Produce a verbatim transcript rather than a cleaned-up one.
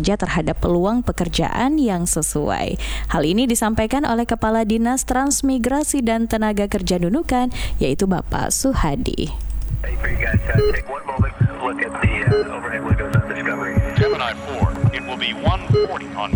saja terhadap peluang pekerjaan yang sesuai. Hal ini disampaikan oleh Kepala Dinas Transmigrasi dan Tenaga Kerja Nunukan, yaitu Bapak Suhadi. Gemini four, it will be one forty on